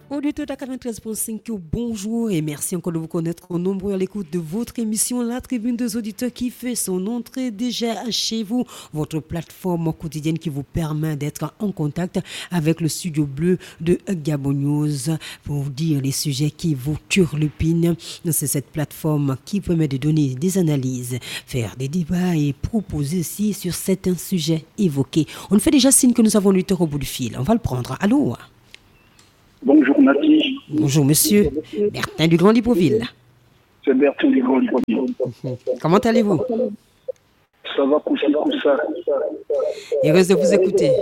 Auditeur de 93.5, bonjour et merci encore de vous connaître nombreux à l'écoute de votre émission La Tribune des auditeurs qui fait son entrée déjà chez vous, votre plateforme quotidienne qui vous permet d'être en contact avec le studio bleu de Gabon News pour dire les sujets qui vous turlupinent. C'est cette plateforme qui permet de donner des analyses, faire des débats et proposer aussi sur certains sujets évoqués. On fait déjà signe que nous avons l'auditeur au bout du fil. On va le prendre. Allô? Bonjour Nati. Bonjour monsieur, Bertin du Grand Libreville. C'est Bertin du Grand Libreville. Comment allez-vous? Ça va pousser comme ça. Heureuse de vous écouter.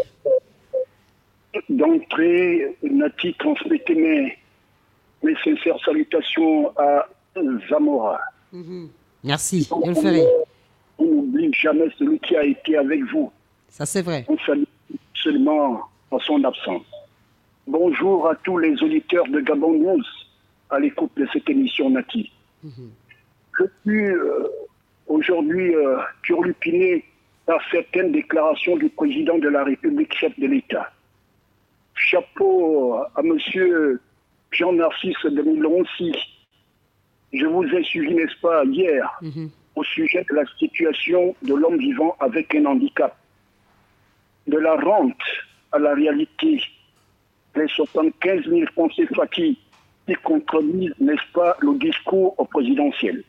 D'entrée, Nati, transmettez mes sincères salutations à Zamora. Merci, je le ferai. On n'oublie jamais celui qui a été avec vous. Ça c'est vrai. On salue seulement en son absence. Bonjour à tous les auditeurs de Gabon News à l'écoute de cette émission Nati. Je suis aujourd'hui turlupiné par certaines déclarations du président de la République, chef de l'État. Chapeau à monsieur Jean-Narcisse de Miloncy. Je vous ai suivi, n'est-ce pas, hier, au sujet de la situation de l'homme vivant avec un handicap. De la rente à la réalité. Les 75 000 francs CFA qui contredisent, n'est-ce pas, le discours au présidentiel.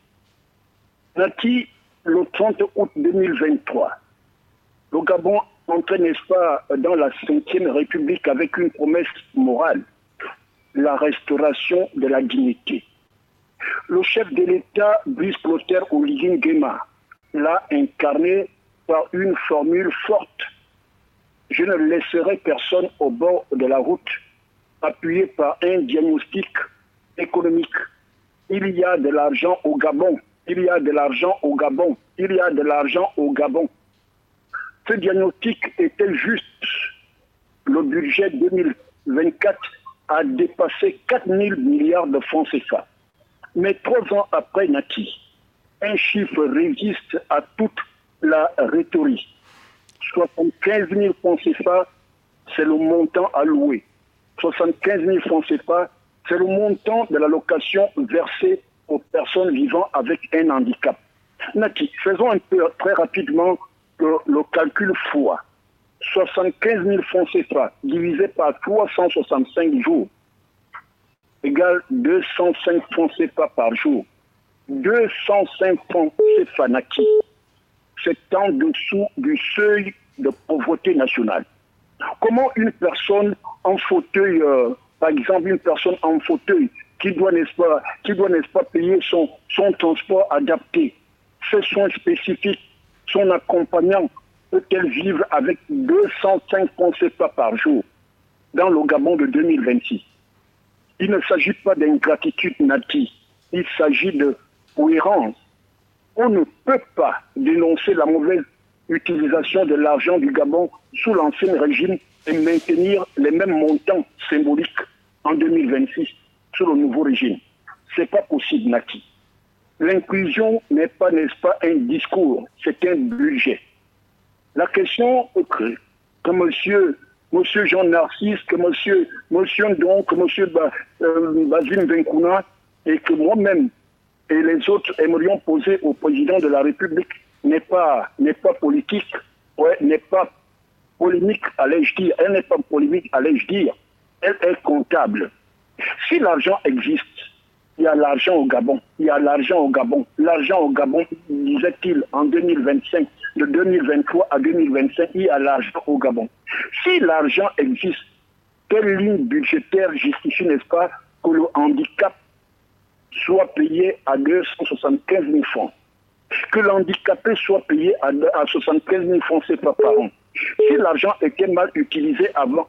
Nati, le 30 août 2023, le Gabon entrait, n'est-ce pas, dans la 5e République avec une promesse morale, la restauration de la dignité. Le chef de l'État, Brice Clotaire Oligui Nguema, l'a incarné par une formule forte. Je ne laisserai personne au bord de la route, appuyé par un diagnostic économique. Il y a de l'argent au Gabon, il y a de l'argent au Gabon, il y a de l'argent au Gabon. Ce diagnostic était juste. Le budget 2024 a dépassé 4 000 milliards de francs CFA. Mais 3 ans après Nati, un chiffre résiste à toute la rhétorique. 75 000 francs CFA, c'est le montant alloué. 75 000 francs CFA, c'est le montant de l'allocation versée aux personnes vivant avec un handicap. Nati, faisons un peu très rapidement le calcul fois. 75 000 francs CFA divisé par 365 jours égale 205 francs CFA par jour. 205 francs CFA, Nati. C'est en dessous du seuil de pauvreté nationale. Comment une personne en fauteuil, par exemple une personne en fauteuil qui doit, n'est-ce pas, payer son transport adapté, ses soins spécifiques, son accompagnant, peut-elle vivre avec 205 francs CFA par jour dans le Gabon de 2026? Il ne s'agit pas d'ingratitude native, il s'agit de cohérence. On ne peut pas dénoncer la mauvaise utilisation de l'argent du Gabon sous l'ancien régime et maintenir les mêmes montants symboliques en 2026 sous le nouveau régime. Ce n'est pas possible, Nati. L'inclusion n'est pas, n'est-ce pas, un discours, c'est un budget. La question est que monsieur Jean-Narcisse, que monsieur Ndon, que monsieur Bazine Benkouna et que moi-même et les autres aimerions poser au président de la République n'est pas politique, n'est pas polémique, allais-je dire. Elle n'est pas polémique, allais-je dire. Elle est comptable. Si l'argent existe, il y a l'argent au Gabon. Il y a l'argent au Gabon. L'argent au Gabon, disait-il, en 2025, de 2023 à 2025, il y a l'argent au Gabon. Si l'argent existe, quelle ligne budgétaire justifie, n'est-ce pas, que le handicap soit payé à 275 000 francs, que l'handicapé soit payé à 75 000 francs CFA par an. Si l'argent était mal utilisé avant,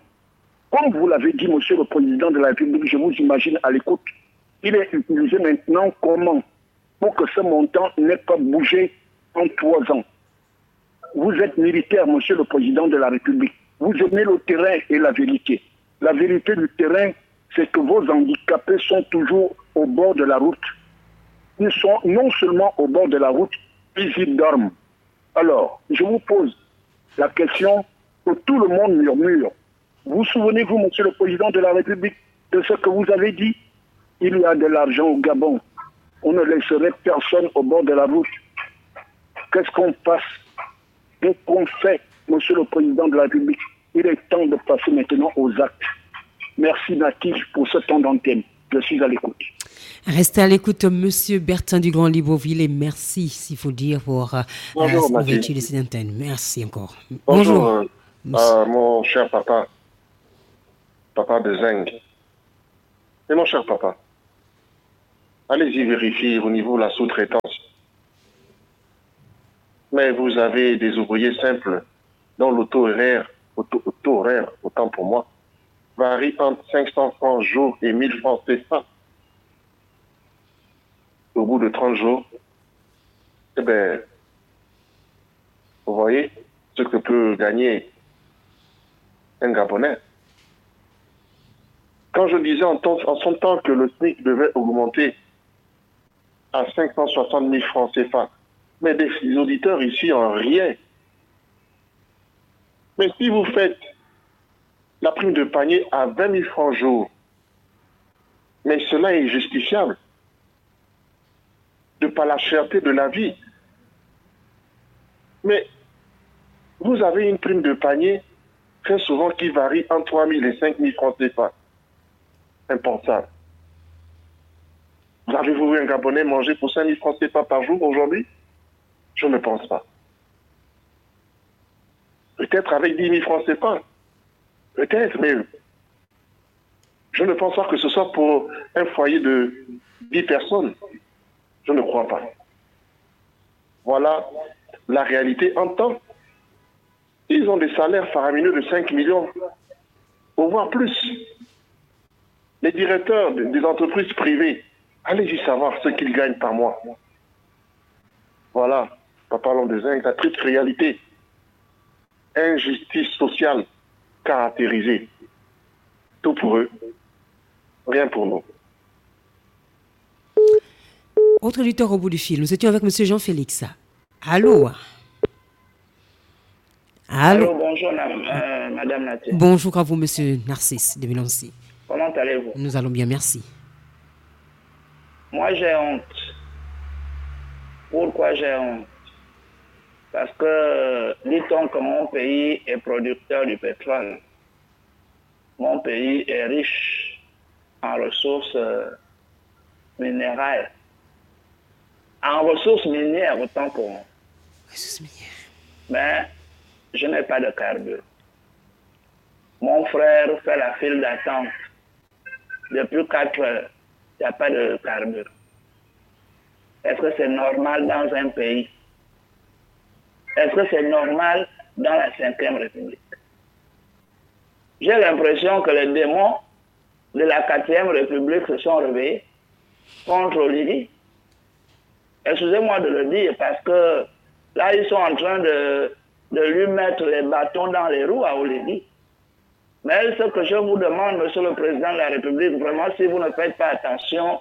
comme vous l'avez dit, monsieur le président de la République, je vous imagine à l'écoute, il est utilisé maintenant comment? Pour que ce montant n'ait pas bougé en 3 ans. Vous êtes militaire, monsieur le président de la République. Vous aimez le terrain et la vérité. La vérité du terrain, c'est que vos handicapés sont toujours au bord de la route. Ils sont non seulement au bord de la route, ils y dorment. Alors, je vous pose la question que tout le monde murmure. Vous souvenez-vous, monsieur le président de la République, de ce que vous avez dit. Il y a de l'argent au Gabon. On ne laisserait personne au bord de la route. Qu'est-ce qu'on passe? Qu'est-ce qu'on fait, Monsieur le Président de la République? Il est temps de passer maintenant aux actes. Merci Natif pour ce temps d'antenne. Je suis à l'écoute. Restez à l'écoute, Monsieur Bertin du Grand Libreville, et merci, s'il faut dire, pour l'ouverture de cette antenne. Merci encore. Bonjour. Mon cher papa de Zeng. Et mon cher papa, allez-y vérifier au niveau de la sous-traitance. Mais vous avez des ouvriers simples dont le taux horaire, autant pour moi, varie entre 500 francs jour et 1000 francs CFA. Au bout de 30 jours, eh bien, vous voyez ce que peut gagner un Gabonais. Quand je disais en son temps que le SMIC devait augmenter à 560 000 francs CFA, mais des auditeurs ici en rien. Mais si vous faites la prime de panier à 20 000 francs jour, mais cela est justifiable de par la cherté de la vie. Mais vous avez une prime de panier très souvent qui varie entre 3 000 et 5 000 francs CFA. Impensable. Avez-vous vu un Gabonais manger pour 5 000 francs CFA par jour aujourd'hui? Je ne pense pas. Peut-être avec 10 000 francs CFA. Peut-être, mais je ne pense pas que ce soit pour un foyer de 10 personnes. Je ne crois pas. Voilà la réalité en temps. Ils ont des salaires faramineux de 5 millions, voire plus. Les directeurs des entreprises privées, allez-y savoir ce qu'ils gagnent par mois. Voilà, papa Londezin, la triste réalité. Injustice sociale caractérisée. Tout pour eux, rien pour nous. Autre auditeur au bout du fil, nous étions avec M. Jean-Félix. Allô? Allô, bonjour Madame Naté. Bonjour à vous, M. Narcisse de Milancy. Comment allez-vous? Nous allons bien, merci. Moi, j'ai honte. Pourquoi j'ai honte? Parce que, dit-on que mon pays est producteur du pétrole. Mon pays est riche en ressources minérales. En ressources minières, autant pour moi. Ressources minières. Mais je n'ai pas de carburant. Mon frère fait la file d'attente. Depuis 4 heures, il n'y a pas de carburant. Est-ce que c'est normal dans un pays? Est-ce que c'est normal dans la 5e République? J'ai l'impression que les démons de la 4e République se sont réveillés contre Olivie. Excusez-moi de le dire parce que là, ils sont en train de lui mettre les bâtons dans les roues à Olivie. Mais ce que je vous demande, Monsieur le Président de la République, vraiment, si vous ne faites pas attention,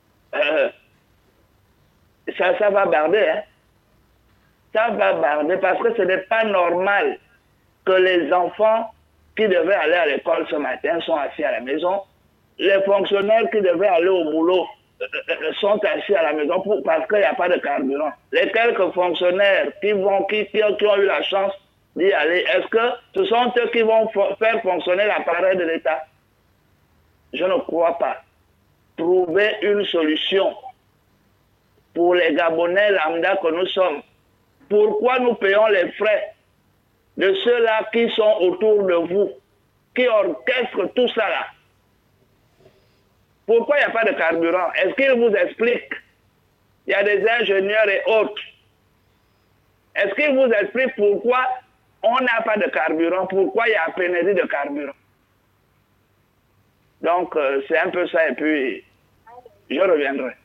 ça va barder. Hein? Ça va barder parce que ce n'est pas normal que les enfants qui devaient aller à l'école ce matin sont assis à la maison. Les fonctionnaires qui devaient aller au boulot sont assis à la maison parce qu'il n'y a pas de carburant. Les quelques fonctionnaires qui ont eu la chance d'y aller, est-ce que ce sont eux qui vont faire fonctionner l'appareil de l'État? Je ne crois pas. Trouver une solution pour les Gabonais lambda que nous sommes. Pourquoi nous payons les frais de ceux-là qui sont autour de vous, qui orchestrent tout ça là? Pourquoi il n'y a pas de carburant? Est-ce qu'ils vous expliquent? Il y a des ingénieurs et autres. Est-ce qu'ils vous expliquent pourquoi on n'a pas de carburant? Pourquoi il y a pénurie de carburant? Donc, c'est un peu ça et puis je reviendrai.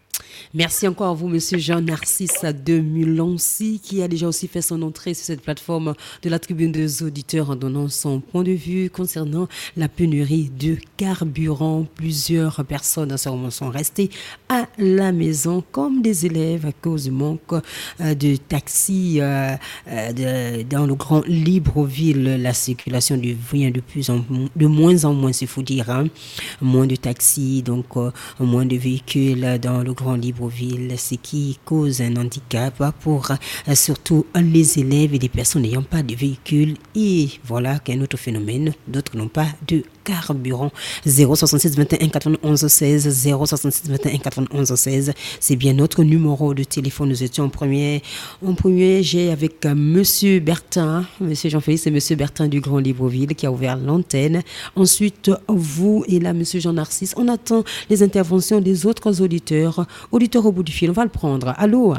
Merci encore à vous, Monsieur Jean-Narcisse de Mulancy, qui a déjà aussi fait son entrée sur cette plateforme de la tribune des auditeurs en donnant son point de vue concernant la pénurie de carburant. Plusieurs personnes à ce moment sont restées à la maison, comme des élèves à cause du manque de taxis dans le grand Libreville. La circulation devient de moins en moins, il faut dire, hein. Moins de taxis, donc moins de véhicules dans le grand Libreville, ce qui cause un handicap pour surtout les élèves et les personnes n'ayant pas de véhicule. Et voilà qu'un autre phénomène, d'autres n'ont pas de carburant. 066 21 91 16, 066 21 91 16, c'est bien notre numéro de téléphone. Nous étions en premier j'ai avec Monsieur Bertin, Monsieur Jean-Félix et Monsieur Bertin du Grand Libreville qui a ouvert l'antenne. Ensuite, vous et là, Monsieur Jean-Narcisse, on attend les interventions des autres auditeurs au bout du fil. On va le prendre. Allô?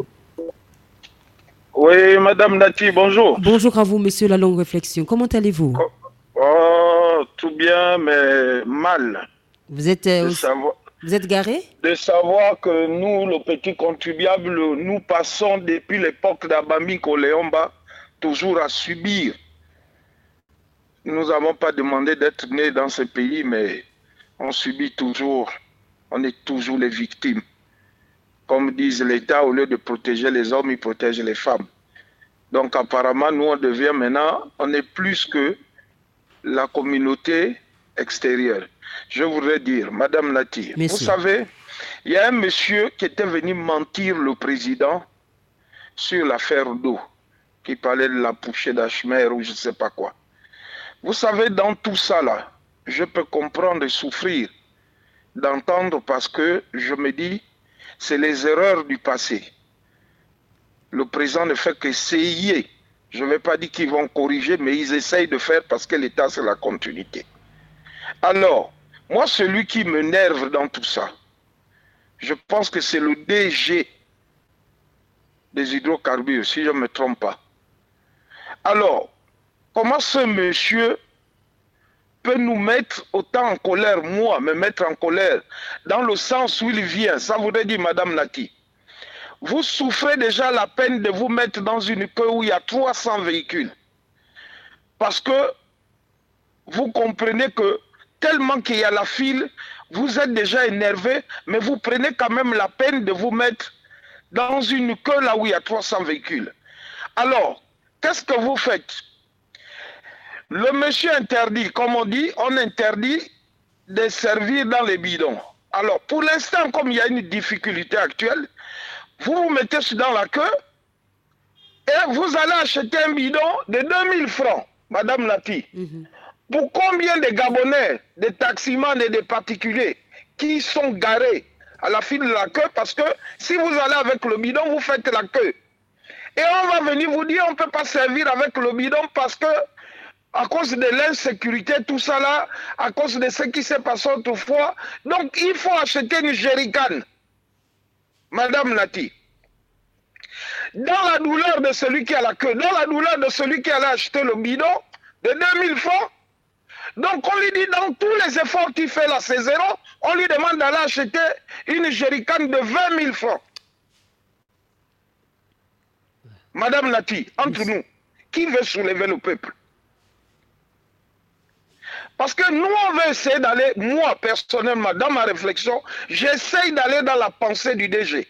Oui, Madame Nati, bonjour. Bonjour à vous, Monsieur La Longue Réflexion. Comment allez-vous? Tout bien, mais mal. Vous êtes garé? De savoir que nous, le petit contribuable, nous passons depuis l'époque d'Abami Koleomba toujours à subir. Nous n'avons pas demandé d'être nés dans ce pays, mais on subit toujours. On est toujours les victimes. Comme disent l'État, au lieu de protéger les hommes, il protège les femmes. Donc apparemment, nous, on devient maintenant, on est plus que la communauté extérieure. Je voudrais dire, Madame Nati, vous savez, il y a un monsieur qui était venu mentir le président sur l'affaire d'eau, qui parlait de la poussée d'Achmer ou je ne sais pas quoi. Vous savez, dans tout ça là, je peux comprendre et souffrir d'entendre parce que je me dis, c'est les erreurs du passé. Le président ne fait qu'essayer. Je ne vais pas dire qu'ils vont corriger, mais ils essayent de faire parce que l'État, c'est la continuité. Alors, moi, celui qui m'énerve dans tout ça, je pense que c'est le DG des hydrocarbures, si je ne me trompe pas. Alors, comment ce monsieur peut nous mettre autant en colère, moi, me mettre en colère, dans le sens où il vient? Ça voudrait dire, Madame Nati, vous souffrez déjà la peine de vous mettre dans une queue où il y a 300 véhicules. Parce que vous comprenez que tellement qu'il y a la file, vous êtes déjà énervé, mais vous prenez quand même la peine de vous mettre dans une queue là où il y a 300 véhicules. Alors, qu'est-ce que vous faites? Le monsieur interdit, comme on dit, on interdit de servir dans les bidons. Alors, pour l'instant, comme il y a une difficulté actuelle, vous vous mettez dans la queue et vous allez acheter un bidon de 2000 francs, Madame Nati. Pour combien de Gabonais, de taximans et de particuliers qui sont garés à la file de la queue? Parce que si vous allez avec le bidon, vous faites la queue. Et on va venir vous dire on ne peut pas servir avec le bidon parce que à cause de l'insécurité, tout ça là, à cause de ce qui s'est passé autrefois, donc il faut acheter une jerrycan. Madame Nati, dans la douleur de celui qui a la queue, dans la douleur de celui qui allait acheter le bidon de 2000 francs, donc on lui dit dans tous les efforts qu'il fait là, c'est zéro, on lui demande d'aller acheter une jerrycan de 20 000 francs. Madame Nati, entre nous, qui veut soulever le peuple? Parce que nous, on veut essayer d'aller, moi personnellement, dans ma réflexion, j'essaye d'aller dans la pensée du DG.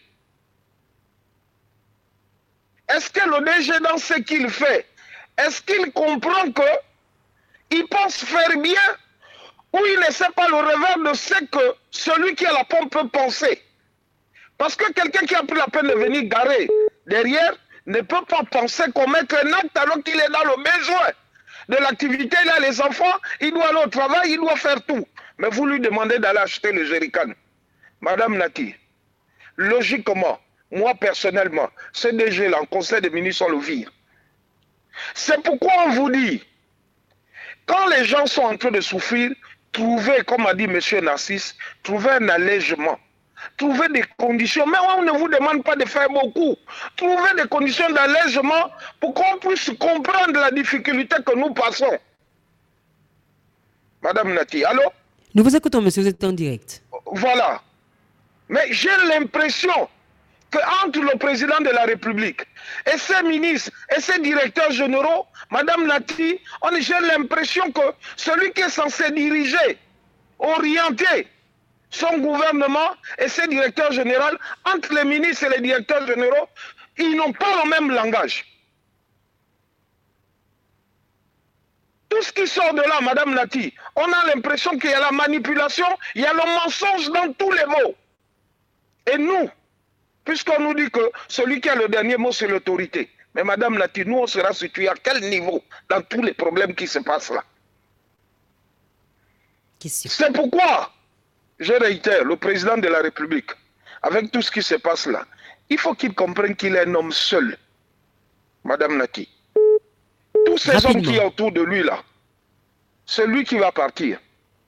Est-ce que le DG, dans ce qu'il fait, est-ce qu'il comprend qu'il pense faire bien ou il ne sait pas le revers de ce que celui qui a la pompe peut penser? Parce que quelqu'un qui a pris la peine de venir garer derrière ne peut pas penser commettre un acte alors qu'il est dans le besoin de l'activité. Là, les enfants, il doit aller au travail, il doit faire tout. Mais vous lui demandez d'aller acheter le jerrycan. Madame Nati, logiquement, moi personnellement, ce DG-là, en conseil des ministres, on le vire. C'est pourquoi on vous dit, quand les gens sont en train de souffrir, trouvez, comme a dit M. Narcisse, trouvez un allègement. Trouvez des conditions, mais on ne vous demande pas de faire beaucoup. Trouvez des conditions d'allègement pour qu'on puisse comprendre la difficulté que nous passons. Madame Nati, allô? Nous vous écoutons, monsieur, vous êtes en direct. Voilà. Mais j'ai l'impression qu'entre le président de la République et ses ministres et ses directeurs généraux, Madame Nati, j'ai l'impression que celui qui est censé diriger, orienter son gouvernement et ses directeurs généraux, entre les ministres et les directeurs généraux, ils n'ont pas le même langage. Tout ce qui sort de là, Madame Nati, on a l'impression qu'il y a la manipulation, il y a le mensonge dans tous les mots. Et nous, puisqu'on nous dit que celui qui a le dernier mot, c'est l'autorité. Mais Madame Nati, nous, on sera situé à quel niveau dans tous les problèmes qui se passent là? C'est pourquoi, je réitère, le président de la République, avec tout ce qui se passe là, il faut qu'il comprenne qu'il est un homme seul. Madame Nati. Tous ces hommes qui sont autour de lui là, c'est lui qui va partir.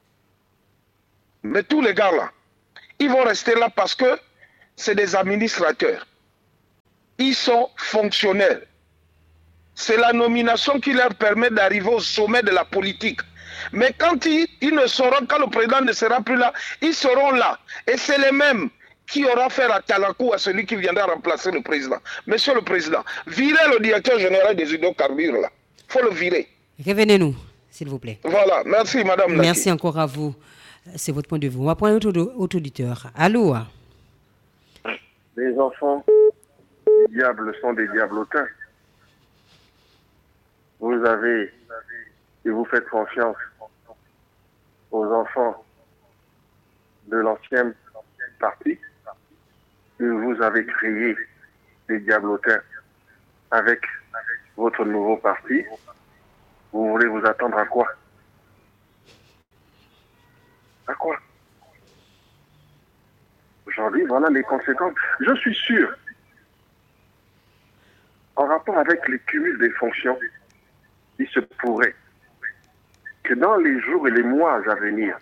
Mais tous les gars là, ils vont rester là parce que c'est des administrateurs. Ils sont fonctionnaires. C'est la nomination qui leur permet d'arriver au sommet de la politique. Mais quand ils ne seront, quand le président ne sera plus là, ils seront là. Et c'est les mêmes qui aura fait à Talakou à celui qui viendra remplacer le président. Monsieur le président, virez le directeur général des hydrocarbures là. Il faut le virer. Revenez-nous, s'il vous plaît. Voilà, merci Madame Nati. Merci encore à vous. C'est votre point de vue. On va prendre un autre auditeur. Allô? Les enfants du diable sont des diablotins. Vous avez et vous faites confiance aux enfants de l'ancien parti que vous avez créé des diablotins avec votre nouveau parti. Vous voulez vous attendre à quoi? À quoi? Aujourd'hui, voilà les conséquences. Je suis sûr, en rapport avec les cumuls des fonctions, il se pourrait que dans les jours et les mois à venir,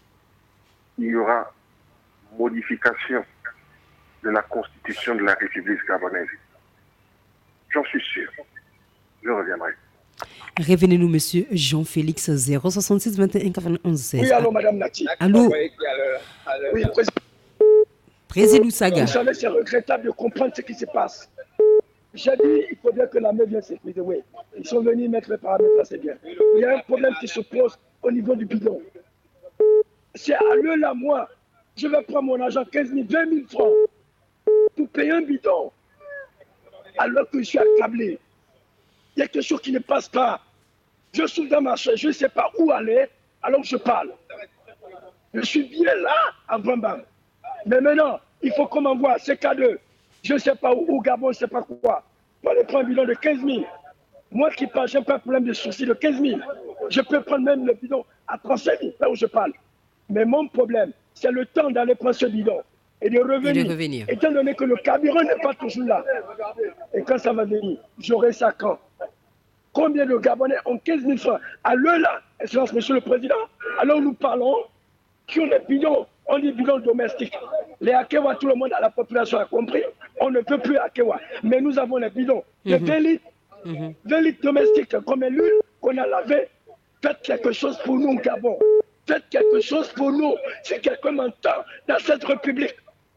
il y aura modification de la constitution de la République gabonaise. J'en suis sûr. Je reviendrai. Revenez-nous, monsieur Jean-Félix 066 21 91 16. Oui, allô, Madame Nati. Allô? Oui, Président Saga. Vous savez, c'est regrettable de comprendre ce qui se passe. J'ai dit, il faudrait que l'armée vienne sécuriser. Oui, ils sont venus mettre les paramètres, là, c'est bien. Il y a un problème qui se pose au niveau du bidon. C'est à eux là, moi, je vais prendre mon argent, 15 000, 20 000 francs, pour payer un bidon, alors que je suis accablé. Il y a quelque chose qui ne passe pas. Je suis dans ma chaise, je ne sais pas où aller, alors que je parle. Je suis bien là, à Bambam. Mais maintenant, il faut qu'on m'envoie CK2. Je ne sais pas où, au Gabon, je ne sais pas quoi. Pour aller prendre un bidon de 15 000. Moi qui parle, je n'ai pas un problème de souci de 15 000. Je peux prendre même le bidon à 35 000, là où je parle. Mais mon problème, c'est le temps d'aller prendre ce bidon et de revenir. Étant donné que le carburant n'est pas toujours là. Et quand ça va venir, j'aurai ça quand? Combien de Gabonais ont 15 000 francs? À l'heure là, Excellence, Monsieur le Président, alors nous parlons qui ont des bidons, on dit bidons domestiques. Les Akewa, tout le monde, la population a compris, on ne peut plus Akewa. Mais nous avons les bidons de 20 litres, 20 litres domestiques, comme l'huile qu'on a lavé. Faites quelque chose pour nous, Gabon. Faites quelque chose pour nous. Si quelqu'un m'entend dans cette République,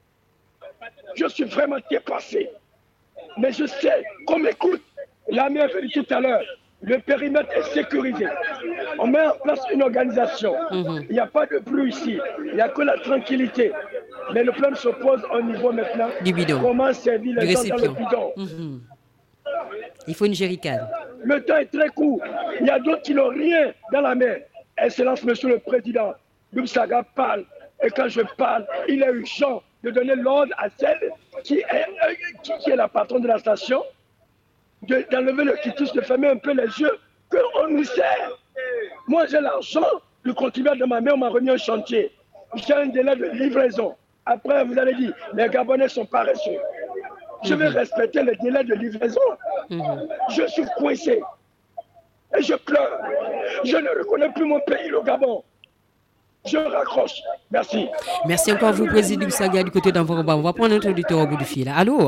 je suis vraiment dépassé. Mais je sais qu'on m'écoute. L'armée a dit tout à l'heure, le périmètre est sécurisé. On met en place une organisation. Il n'y a pas de bruit ici. Il n'y a que la tranquillité. Mais le problème se pose au niveau maintenant. Du bidon. Comment servir les gens dans le bidon? Il faut une jerrycan. Le temps est très court. Il y a d'autres qui n'ont rien dans la main. Excellence, Monsieur le Président, Lumsaga parle. Et quand je parle, il est urgent de donner l'ordre à celle qui est la patronne de la station, d'enlever le quitus, de fermer un peu les yeux, qu'on nous sert. Moi, j'ai l'argent du contribuable dans ma main, on m'a remis un chantier. J'ai un délai de livraison. Après, vous allez dire, les Gabonais sont paresseux. Je vais respecter le délai de livraison. Je suis coincé. Et je pleure. Je ne reconnais plus mon pays, le Gabon. Je raccroche. Merci. Merci encore à vous, Président Saga, du côté d'Envoroba. On va prendre notre auditeur au bout du fil. Allô?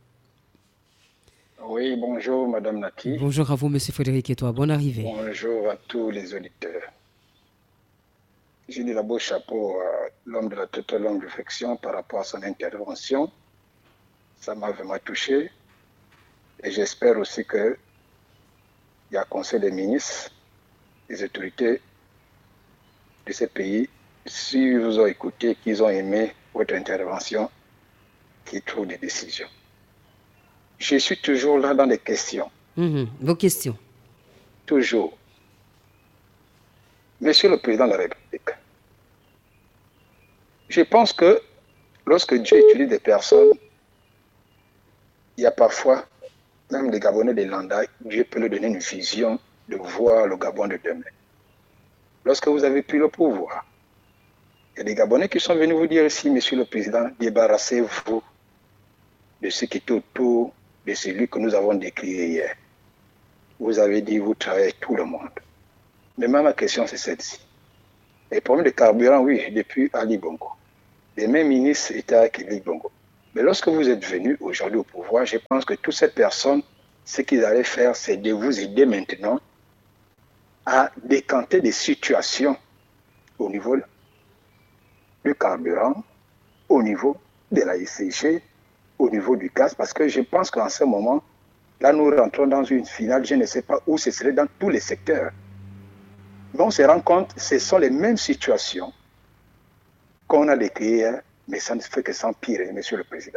Oui, bonjour, Madame Nati. Bonjour à vous, Monsieur Frédéric et toi. Bonne arrivée. Bonjour à tous les auditeurs. J'ai dit d'abord chapeau à l'homme de la toute longue réflexion par rapport à son intervention. Ça m'a vraiment touché. Et j'espère aussi qu'il y a un conseil des ministres, des autorités de ces pays, s'ils vous ont écouté, qu'ils ont aimé votre intervention, qu'ils trouvent des décisions. Je suis toujours là dans les questions. Vos questions. Toujours. Monsieur le Président de la République, je pense que lorsque Dieu utilise des personnes, il y a parfois, même les Gabonais des Landa, Dieu peut leur donner une vision de voir le Gabon de demain. Lorsque vous avez pris le pouvoir, il y a des Gabonais qui sont venus vous dire ici, Monsieur le Président, débarrassez-vous de ce qui est autour de celui que nous avons décrit hier. Vous avez dit, vous travaillez avec tout le monde. Mais ma question, c'est celle-ci. Les problèmes de carburant, oui, depuis Ali Bongo. Les mêmes ministres étaient avec Ali Bongo. Mais lorsque vous êtes venu aujourd'hui au pouvoir, je pense que toutes ces personnes, ce qu'ils allaient faire, c'est de vous aider maintenant à décanter des situations au niveau du carburant, au niveau de la ICG, au niveau du gaz, parce que je pense qu'en ce moment, là, nous rentrons dans une finale, je ne sais pas où ce serait dans tous les secteurs. Mais on se rend compte que ce sont les mêmes situations qu'on a décrites hier, mais ça ne fait que s'empirer, Monsieur le Président.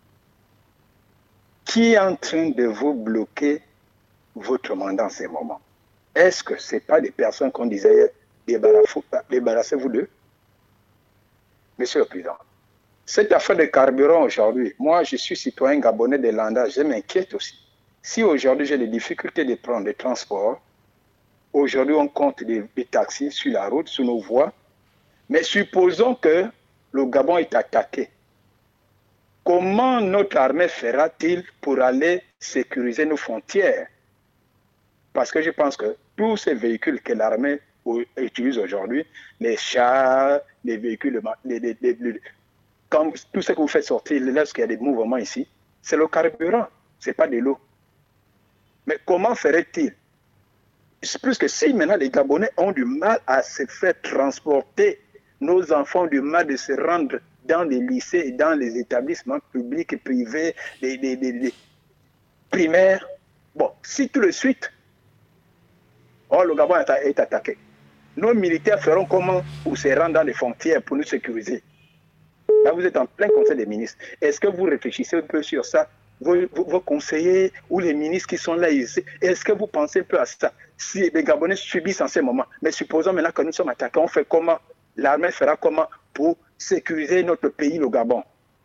Qui est en train de vous bloquer votre mandat en ce moment? Est-ce que ce n'est pas des personnes qu'on disait débarrassez-vous d'eux? Monsieur le Président, cette affaire de carburant aujourd'hui, moi je suis citoyen gabonais de Landa, je m'inquiète aussi. Si aujourd'hui j'ai des difficultés de prendre des transports, aujourd'hui on compte des taxis sur la route, sur nos voies, mais supposons que le Gabon est attaqué. Comment notre armée fera-t-il pour aller sécuriser nos frontières? Parce que je pense que tous ces véhicules que l'armée utilise aujourd'hui, les chars, les véhicules, comme tout ce que vous faites sortir lorsqu'il y a des mouvements ici, c'est le carburant, ce n'est pas de l'eau. Mais comment ferait-il? Plus que si maintenant les Gabonais ont du mal à se faire transporter, nos enfants ont du mal de se rendre dans les lycées et dans les établissements publics et privés, les primaires. Bon, si tout de suite, le Gabon est attaqué, nos militaires feront comment pour se rendre dans les frontières pour nous sécuriser? Là, vous êtes en plein conseil des ministres. Est-ce que vous réfléchissez un peu sur ça? Vos conseillers ou les ministres qui sont là ici, est-ce que vous pensez un peu à ça? Si les Gabonais subissent en ce moment, mais supposons maintenant que nous sommes attaqués, on fait comment? L'armée fera comment pour sécuriser notre pays, le Gabon?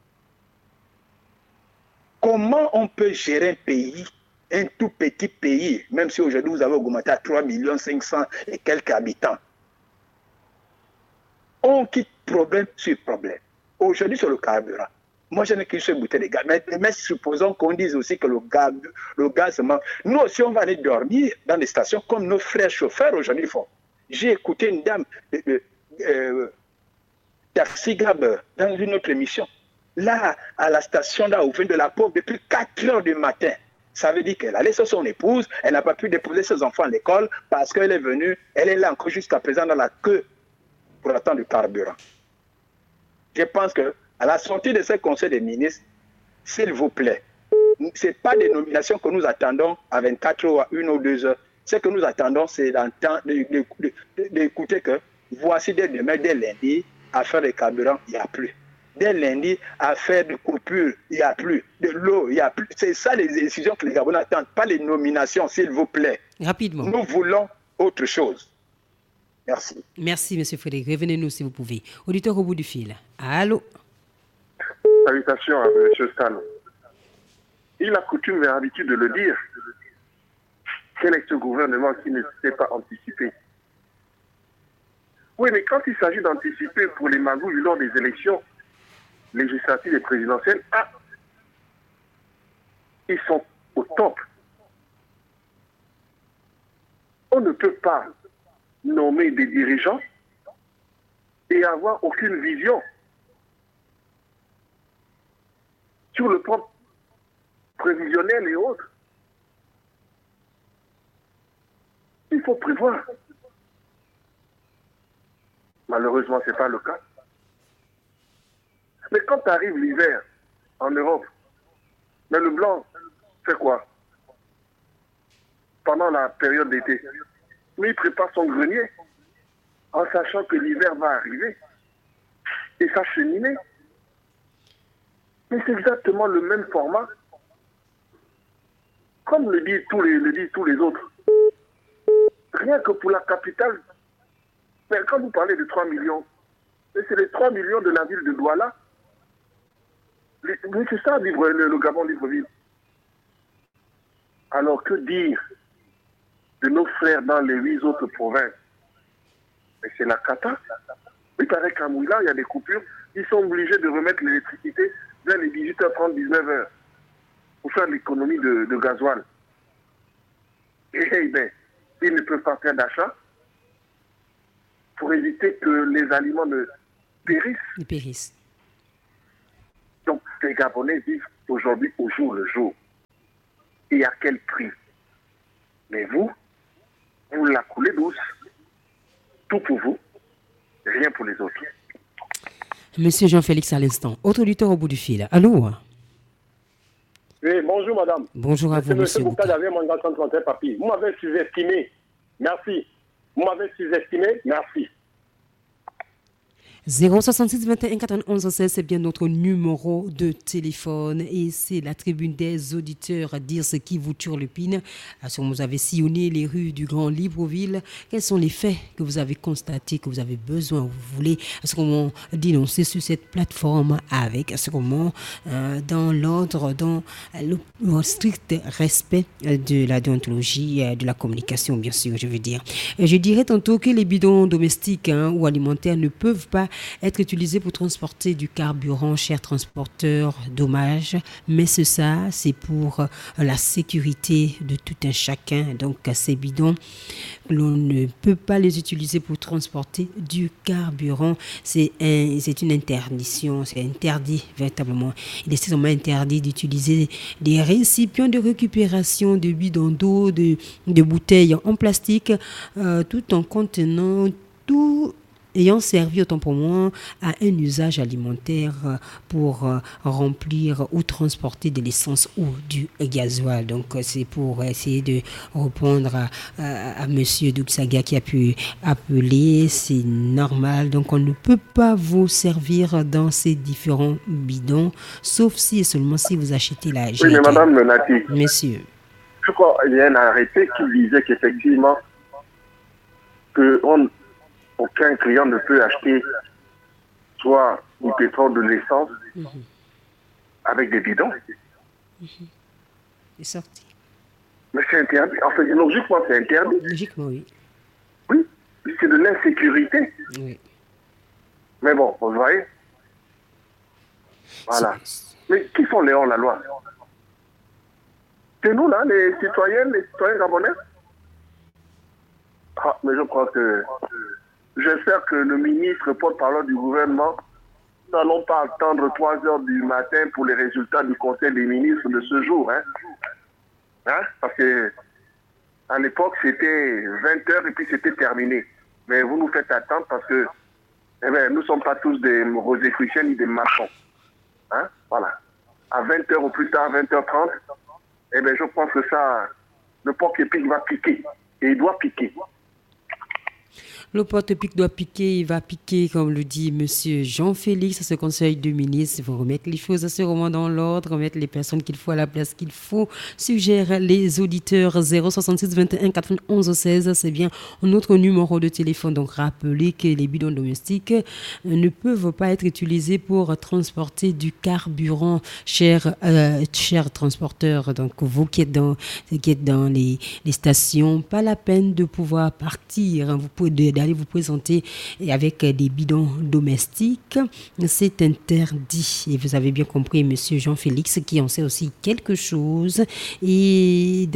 Comment on peut gérer un pays, un tout petit pays, même si aujourd'hui vous avez augmenté à 3 500 000 et quelques habitants? On quitte problème sur problème. Aujourd'hui, sur le carburant, moi, je n'ai qu'une seule bouteille de gaz. Mais supposons qu'on dise aussi que le gaz se manque. Nous aussi, on va aller dormir dans les stations comme nos frères chauffeurs aujourd'hui font. J'ai écouté une dame, Taxi Gab, dans une autre émission. Là, à la station là, au vin de la pauvre, depuis 4 heures du matin. Ça veut dire qu'elle allait sur son épouse, elle n'a pas pu déposer ses enfants à l'école parce qu'elle est venue, elle est là encore jusqu'à présent dans la queue pour attendre du carburant. Je pense qu'à la sortie de ce conseil des ministres, s'il vous plaît, ce n'est pas des nominations que nous attendons à 24 heures, à 1 ou 2 heures. Ce que nous attendons, c'est d'écouter que voici dès demain, dès lundi, à faire des carburants, il n'y a plus. Dès lundi, à faire de coupures, il n'y a plus. De l'eau, il n'y a plus. C'est ça les décisions que les Gabonais attendent, pas les nominations, s'il vous plaît. Rapidement. Nous voulons autre chose. Merci. Merci, M. Frédéric. Revenez-nous si vous pouvez. Auditeur au bout du fil. Allô? Salutations à M. Stan. Il a coutume et l'habitude de le dire. Quel est ce gouvernement qui ne sait pas anticiper? Oui, mais quand il s'agit d'anticiper pour les magouilles lors des élections législatives et présidentielles, ils sont au top. On ne peut pas nommer des dirigeants et avoir aucune vision sur le plan prévisionnel et autres. Il faut prévoir. Malheureusement, ce n'est pas le cas. Mais quand arrive l'hiver en Europe, mais le blanc fait quoi pendant la période d'été? Mais il prépare son grenier en sachant que l'hiver va arriver et s'acheminer. Mais c'est exactement le même format. Comme le disent tous les autres. Rien que pour la capitale. Mais quand vous parlez de 3 millions, mais c'est les 3 millions de la ville de Douala. Mais c'est ça, le Gabon Libreville. Alors que dire de nos frères dans les 8 autres provinces? Mais c'est la cata. Il paraît qu'à Mouila, il y a des coupures. Ils sont obligés de remettre l'électricité vers les 18h30, 19h pour faire l'économie de gasoil. Et bien, ils ne peuvent pas faire d'achat pour éviter que les aliments ne périssent. Ils périssent. Donc, les Gabonais vivent aujourd'hui au jour le jour. Et à quel prix? Mais vous la coulez douce. Tout pour vous, rien pour les autres. Monsieur Jean-Félix à l'instant. Autre auditeur au bout du fil. Allô? Oui, bonjour madame. Bonjour à vous, monsieur. Vous m'avez sous-estimé. Merci. Vous m'avez sous-estimé. Merci. 066 21 91 16, c'est bien notre numéro de téléphone et c'est la tribune des auditeurs à dire ce qui vous turlupine. Si vous avez sillonné les rues du Grand Libreville, quels sont les faits que vous avez constatés, que vous avez besoin, vous voulez à ce moment dénoncer sur cette plateforme avec à ce moment dans l'ordre, dans le strict respect de la déontologie, de la communication, bien sûr, je veux dire. Je dirais tantôt que les bidons domestiques ou alimentaires ne peuvent pas être utilisés pour transporter du carburant, chers transporteurs, dommage, mais c'est pour la sécurité de tout un chacun. Donc ces bidons, l'on ne peut pas les utiliser pour transporter du carburant. C'est une interdiction, c'est interdit véritablement. Il est seulement interdit d'utiliser des récipients de récupération de bidons d'eau, de bouteilles en plastique, tout en contenant tout ayant servi autant pour moi à un usage alimentaire pour remplir ou transporter de l'essence ou du gasoil. Donc c'est pour essayer de répondre à monsieur Douksaga qui a pu appeler, c'est normal. Donc on ne peut pas vous servir dans ces différents bidons, sauf si et seulement si vous achetez la GT. Oui, mais madame Nati, monsieur, je crois qu'il y a un arrêté qui disait qu'effectivement aucun client ne peut acheter soit du pétrole, de l'essence avec des bidons. C'est sorti. Mais c'est interdit. En fait, logiquement, c'est interdit. Logiquement, oui. Oui, c'est de l'insécurité. Oui. Mais bon, vous voyez. Voilà. Mais qui sont les hors-la-loi? C'est nous, là, les citoyens gabonais. Ah, mais je crois que... J'espère que le ministre porte-parole du gouvernement, nous n'allons pas attendre 3 heures du matin pour les résultats du Conseil des ministres de ce jour. Parce que à l'époque, c'était 20 heures et puis c'était terminé. Mais vous nous faites attendre parce que nous ne sommes pas tous des rosicruciens ni des maçons. Voilà. À 20 heures ou plus tard, 20h30, je pense que ça, le porc-épic va piquer. Et il doit piquer. Le porte-pique doit piquer, il va piquer, comme le dit monsieur Jean-Félix à ce conseil de ministres. Il faut remettre les choses assurément dans l'ordre, remettre les personnes qu'il faut à la place qu'il faut. Suggère les auditeurs 066 21 91 16, c'est bien notre numéro de téléphone. Donc rappelez que les bidons domestiques ne peuvent pas être utilisés pour transporter du carburant, chers transporteurs. Donc vous qui êtes dans les stations, pas la peine de pouvoir partir. Vous pouvez d'aller vous présenter avec des bidons domestiques, c'est interdit. Et vous avez bien compris, monsieur Jean-Félix, qui en sait aussi quelque chose. Et donc,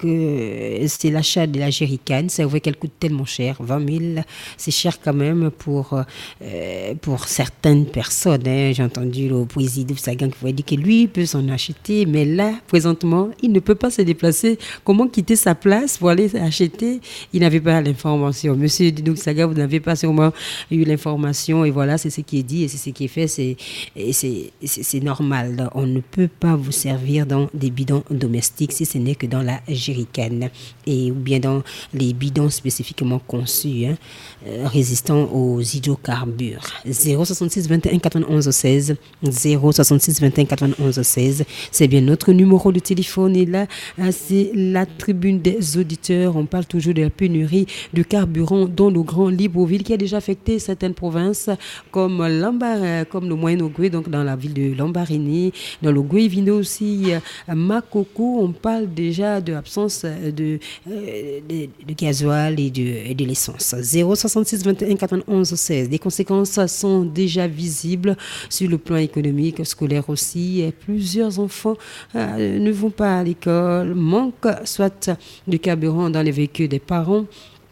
c'est l'achat de la jerrycan. C'est vrai qu'elle coûte tellement cher, 20 000, c'est cher quand même pour certaines personnes. Hein. J'ai entendu le président Sagan qui dit que lui peut s'en acheter, mais là, présentement, il ne peut pas se déplacer. Comment quitter sa place pour aller acheter? Il n'avait pas l'information. Monsieur Dinouk Saga, vous n'avez pas sûrement eu l'information, et voilà, c'est ce qui est dit et c'est ce qui est fait. C'est normal. On ne peut pas vous servir dans des bidons domestiques si ce n'est que dans la jerrycan ou bien dans les bidons spécifiquement conçus, résistants aux hydrocarbures. 066 21 91 16 066 21 91 16, c'est bien notre numéro de téléphone. Et là, c'est la tribune des auditeurs. On parle toujours de la pénurie de carburant dans le Grand Libreville qui a déjà affecté certaines provinces comme le Moyen-Ogooué, donc dans la ville de Lambaréné, dans le Gouévino aussi, Makoko. On parle déjà de l'absence de gasoil et de l'essence. 066 21 91 16. Les conséquences sont déjà visibles sur le plan économique, scolaire aussi. Plusieurs enfants ne vont pas à l'école, manquent soit de carburant dans les véhicules des parents,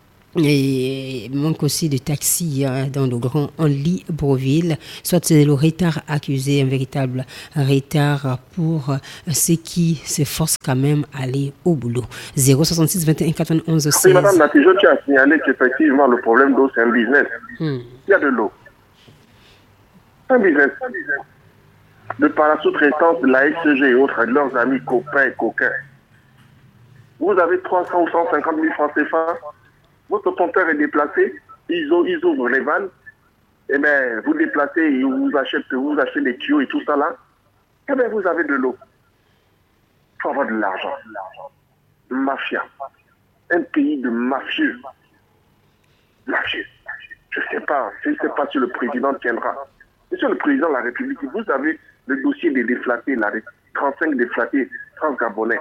et manque aussi de taxis dans le Grand Libreville. Soit c'est le retard accusé, un véritable retard pour ceux qui s'efforcent quand même à aller au boulot. 066 21 91 16. Oui, madame Nati, je tiens à signaler qu'effectivement le problème d'eau c'est un business. Il y a de l'eau. Un business. De par la sous-traitance de la SCG et autres, de leurs amis copains et coquins. Vous avez 300 ou 150 000 francs CFA. Votre compteur est déplacé, ils ouvrent les vannes, et bien vous déplacez, vous achetez des tuyaux et tout ça là, et bien vous avez de l'eau. Il faut avoir de l'argent. Mafia. Un pays de mafieux. Mafieux. Je ne sais pas si le président tiendra. Monsieur le président de la République, vous avez le dossier des déflatés, 35 déflatés transgabonais.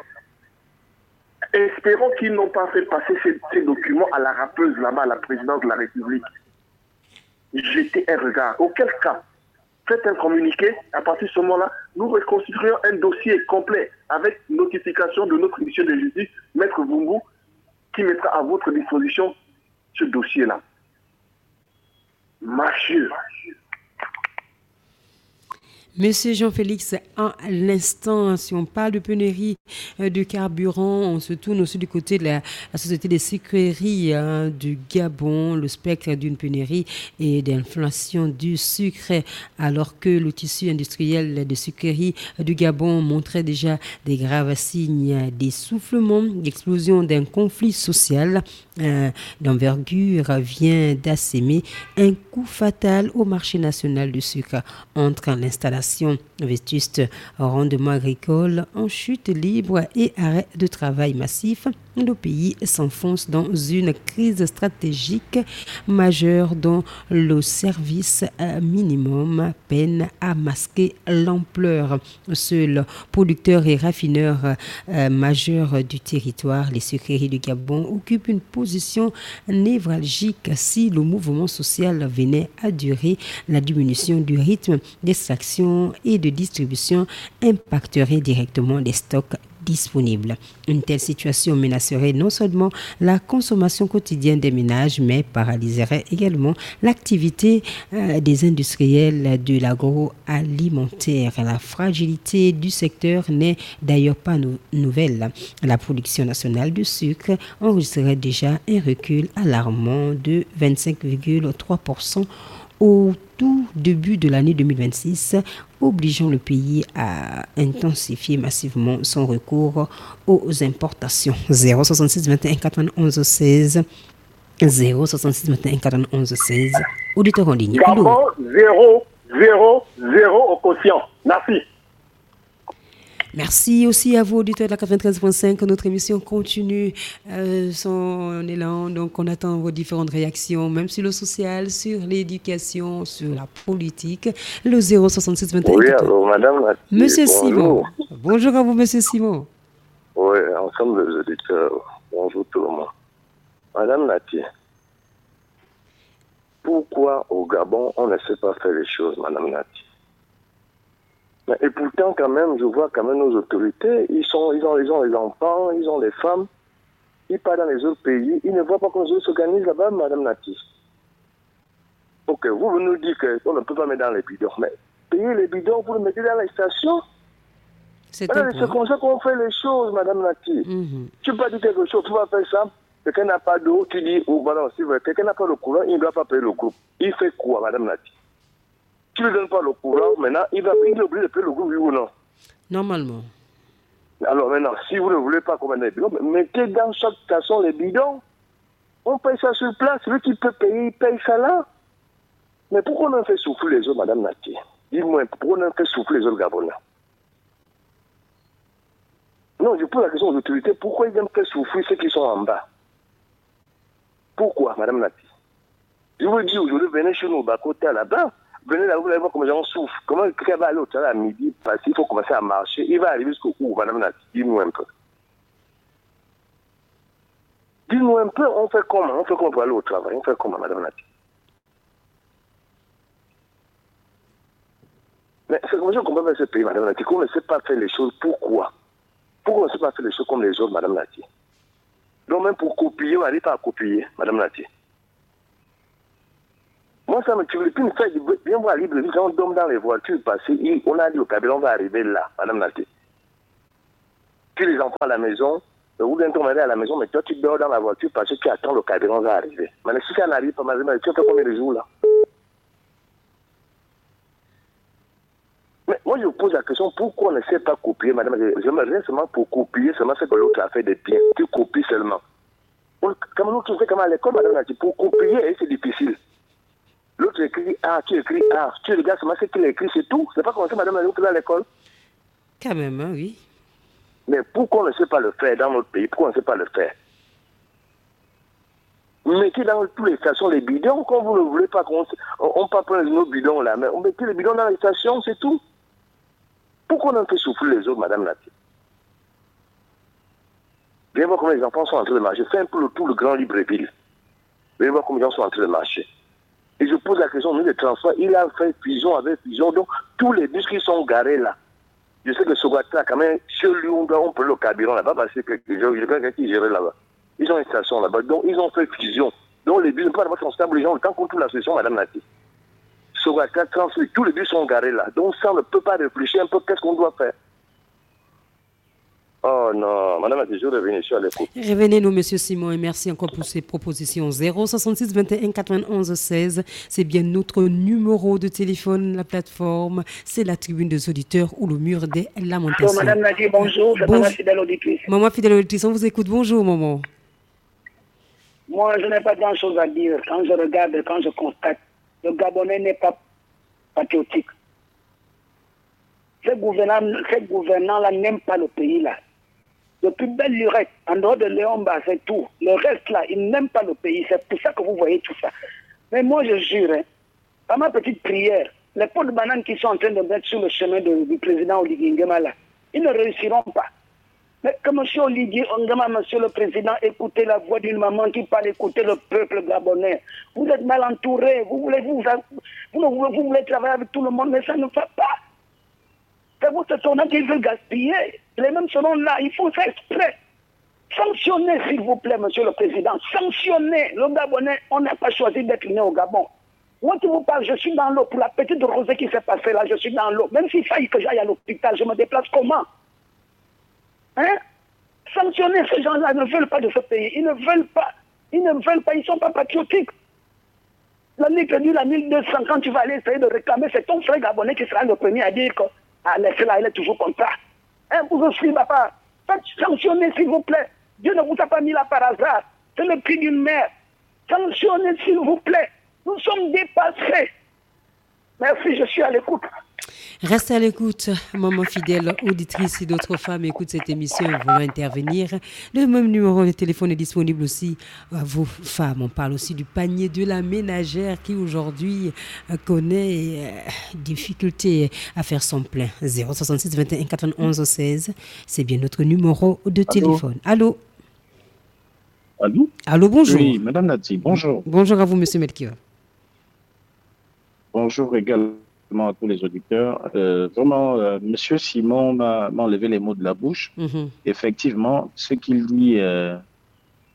Espérons qu'ils n'ont pas fait passer ces documents à la rappeuse là-bas, à la présidence de la République. Jetez un regard. Auquel cas, faites un communiqué. À partir de ce moment-là, nous reconstituerons un dossier complet avec notification de notre monsieur de justice, Maître Vumbou, qui mettra à votre disposition ce dossier-là. Mafieux. Monsieur Jean-Félix, à l'instant, si on parle de pénurie de carburant, on se tourne aussi du côté de la Société des sucreries du Gabon, le spectre d'une pénurie et d'inflation du sucre, alors que le tissu industriel de sucreries du Gabon montrait déjà des graves signes d'essoufflement, d'explosion d'un conflit social d'envergure vient d'assaimer un coup fatal au marché national du sucre entre l'installation vétuste, rendement agricole en chute libre et arrêt de travail massif. Le pays s'enfonce dans une crise stratégique majeure dont le service minimum peine à masquer l'ampleur. Seul producteur et raffineur majeur du territoire, les sucreries du Gabon occupent une position névralgique. Si le mouvement social venait à durer, la diminution du rythme d'extraction et de distribution impacterait directement les stocks disponibles. Une telle situation menacerait non seulement la consommation quotidienne des ménages, mais paralyserait également l'activité des industriels de l'agroalimentaire. La fragilité du secteur n'est d'ailleurs pas nouvelle. La production nationale de sucre enregistrerait déjà un recul alarmant de 25,3% au tout début de l'année 2026, obligeant le pays à intensifier massivement son recours aux importations. 066 21 91 16 066 21 91 16. Auditeur en ligne. Gabon 0 0 0 au quotient. Merci. Merci aussi à vous, auditeurs de la 93.5. Notre émission continue son élan. Donc, on attend vos différentes réactions, même sur le social, sur l'éducation, sur la politique. Le 066 21. Oui, alors, madame Nati. Monsieur Bonjour. Simon. Bonjour à vous, monsieur Simon. Oui, ensemble les auditeurs. Bonjour tout le monde. Madame Nati, pourquoi au Gabon, on ne sait pas faire les choses, madame Nati? Et pourtant, quand même, je vois quand même nos autorités, ils ont les enfants, ils ont les femmes, il part dans les autres pays, il ne voit pas qu'on s'organise là-bas, Madame Nati. Ok, vous nous dites qu'on ne peut pas mettre dans les bidons, mais payer les bidons, vous le mettez dans les stations. C'est comme ça qu'on fait les choses, Madame Nati. Tu peux pas dire quelque chose, tu vas faire ça. Quelqu'un n'a pas d'eau, tu dis, oh, voilà, si quelqu'un n'a pas le courant, il ne doit pas payer le groupe. Il fait quoi, Madame Nati? Tu ne lui donnes pas le courant, maintenant, il est obligé de payer le groupe, oui ou non? Normalement. Alors maintenant, si vous ne voulez pas commander les bidons, mettez dans chaque station les bidons. On paye ça sur place. Celui qui peut payer, il paye ça là. Mais pourquoi on en fait souffrir les autres, Madame Nati? Dis-moi, pourquoi on en fait souffrir les autres Gabonais? Non, je pose la question aux autorités. Pourquoi ils aiment faire souffrir ceux qui sont en bas? Pourquoi, Madame Nati? Je vous dis aujourd'hui, venez chez nous, côté là-bas. Venez là, vous allez voir comment les gens souffrent. Comment quelqu'un va aller au travail à midi, parce qu'il faut commencer à marcher. Il va arriver jusqu'au où, Madame Nati? Dis-nous un peu. Dis-nous un peu, on fait comment? On fait comment pour aller au travail? On fait comment, Madame Nati? Mais c'est comme ça qu'on peut faire ce pays, Madame Nati, qu'on ne sait pas faire les choses. Pourquoi? Pourquoi on ne sait pas faire les choses comme les autres, Madame Nati? Donc même pour copier, on n'arrive pas à copier, Madame Nati. Moi, ça me tue. Puis, une fois, viens voir Libreville, quand on dorme dans les voitures, parce qu'on a dit au Kabila, on va arriver là, Madame Nati. Puis les enfants à la maison, ou bien ton mari à la maison, mais toi, tu dors dans la voiture parce que tu attends le Kabila, on va arriver. Mais si ça n'arrive pas, Madame Nati, tu fais combien de jours là? Mais moi, je vous pose la question, pourquoi on ne sait pas copier, Madame Nati? J'aimerais seulement pour copier seulement ce que l'autre a fait de bien. Tu copies seulement. Comme l'autre fait comme à l'école, Madame Nati, pour copier, c'est difficile. L'autre écrit A, tu écris A. Tu regardes seulement ce qu'il écrit, c'est tout. C'est pas comme ça, Madame Nati, vous à l'école. Quand même, hein, oui. Mais pourquoi on ne sait pas le faire dans notre pays? Pourquoi on ne sait pas le faire? Mettez dans toutes les stations les bidons, quand vous ne voulez pas qu'on on pas prendre nos bidons là, mais on mettez les bidons dans les stations, c'est tout. Pourquoi on en fait souffrir les autres, Madame Nati? Viens voir comment les enfants sont en train de marcher. Fais un peu le tour de Grand Libreville. Viens voir comment les gens sont en train de marcher. Et je pose la question, nous, les transports, il a fait fusion avec fusion, donc tous les bus qui sont garés là. Je sais que Sogatra, quand même, chez lui, on peut le carburant là-bas, parce que quelqu'un qui gérait là-bas. Ils ont une station là-bas, donc ils ont fait fusion. Donc les bus ne peuvent pas transporter les gens, le temps qu'on trouve la solution, Madame Nati. Sogatra transfère, tous les bus sont garés là. Donc ça, on ne peut pas réfléchir un peu, qu'est-ce qu'on doit faire? Oh non, Madame Nati, je reviens ici à l'écoute. Revenez-nous, Monsieur Simon, et merci encore pour ces propositions. 066 21 91 16, c'est bien notre numéro de téléphone, la plateforme, c'est la tribune des auditeurs ou le mur des lamentations. Bonjour, Madame Nati, bonjour, c'est Maman Fidèle Auditrice. Maman Fidèle Auditrice, on vous écoute. Bonjour, maman. Moi, je n'ai pas grand-chose à dire. Quand je regarde, quand je constate, le Gabonais n'est pas patriotique. Ces gouvernants-là n'aiment pas le pays-là. Depuis belle lurette, en dehors de Léomba, c'est tout. Le reste là, ils n'aiment pas le pays. C'est pour ça que vous voyez tout ça. Mais moi, je jure, par ma petite prière, les pots de bananes qui sont en train de mettre sur le chemin du président Oligui Nguema là, ils ne réussiront pas. Mais que M. Oligui Nguema, monsieur le président, écoutez la voix d'une maman qui parle, écoutez le peuple gabonais. Vous êtes mal entourés, vous voulez travailler avec tout le monde, mais ça ne fait pas. C'est votre sondage qu'ils veulent gaspiller. Les mêmes sondage-là, il faut faire exprès. Sanctionnez, s'il vous plaît, monsieur le président. Sanctionnez. Le Gabonais, on n'a pas choisi d'être né au Gabon. Moi qui vous parle, je suis dans l'eau. Pour la petite rosée qui s'est passée là, je suis dans l'eau. Même s'il faille que j'aille à l'hôpital, je me déplace comment? Hein? Sanctionnez, ces gens-là ne veulent pas de ce pays. Ils ne veulent pas. Ils ne veulent pas. Ils ne sont pas patriotiques. L'année perdue, la 1200, quand tu vas aller essayer de réclamer, c'est ton frère gabonais qui sera le premier à dire que laissez-la, elle est toujours comme ça. Hein, vous aussi, papa, faites sanctionner, s'il vous plaît. Dieu ne vous a pas mis là par hasard. C'est le prix d'une mère. Sanctionnez, s'il vous plaît. Nous sommes dépassés. Merci, je suis à l'écoute. Restez à l'écoute, maman fidèle, auditrice et d'autres femmes écoutent cette émission et vont intervenir. Le même numéro de téléphone est disponible aussi à vos femmes. On parle aussi du panier de la ménagère qui aujourd'hui connaît difficulté à faire son plein. 066 21 91 16, c'est bien notre numéro de téléphone. Allô? Allô? Allô, bonjour. Oui, Madame Nati, bonjour. Bonjour à vous, Monsieur Melchior. Bonjour également à tous les auditeurs. Vraiment, Monsieur Simon m'a enlevé les mots de la bouche. Effectivement, ce qu'il dit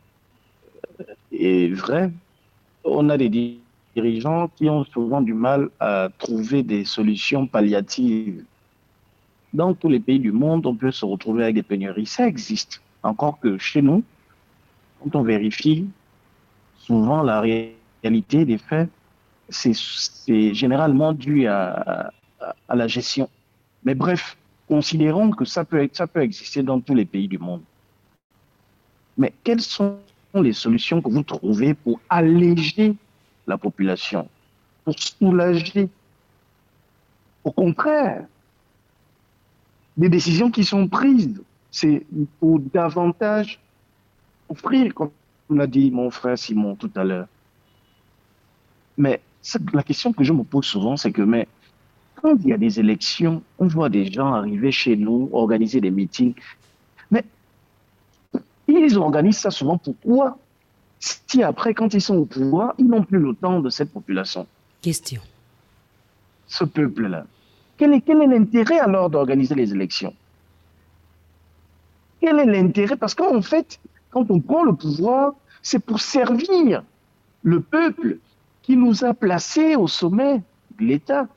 est vrai. On a des dirigeants qui ont souvent du mal à trouver des solutions palliatives. Dans tous les pays du monde, on peut se retrouver avec des pénuries. Ça existe. Encore que chez nous, quand on vérifie, souvent la réalité des faits, c'est généralement dû à la gestion. Mais bref, considérons que ça peut exister dans tous les pays du monde. Mais quelles sont les solutions que vous trouvez pour alléger la population, pour soulager? Au contraire, des décisions qui sont prises, c'est pour davantage offrir, comme l'a dit mon frère Simon tout à l'heure. Mais la question que je me pose souvent, c'est que quand il y a des élections, on voit des gens arriver chez nous, organiser des meetings. Mais ils organisent ça souvent pourquoi? Si après, quand ils sont au pouvoir, ils n'ont plus le temps de cette population. Question. Ce peuple-là. Quel est l'intérêt alors d'organiser les élections? Quel est l'intérêt? Parce qu'en fait, quand on prend le pouvoir, c'est pour servir le peuple qui nous a placés au sommet de l'État.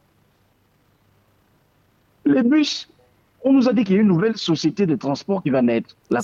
Les bus, on nous a dit qu'il y a une nouvelle société de transport qui va naître, la